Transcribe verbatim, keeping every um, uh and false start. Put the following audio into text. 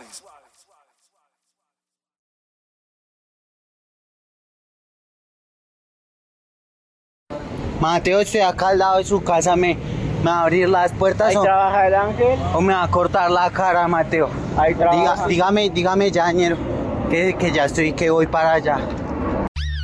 Mateo, estoy acá al lado de su casa, me, me va a abrir las puertas Ahí o, trabaja el ángel. o me va a cortar la cara, Mateo. Ahí trabaja. Diga, dígame, dígame ya, ñero, que, que ya estoy, que voy para allá.